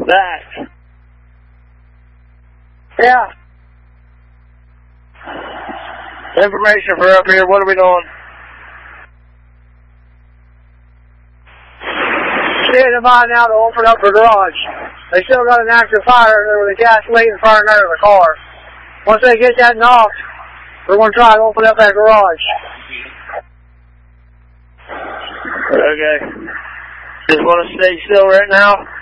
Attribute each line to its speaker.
Speaker 1: that.
Speaker 2: Yeah.
Speaker 1: Information for up here. What are we doing?
Speaker 2: Stand by now to open up the garage. They still got an active fire there with a gasoline firing out of the car. Once they get that knocked, we're going to try to open up that garage.
Speaker 1: Okay. Just want to stay still right now.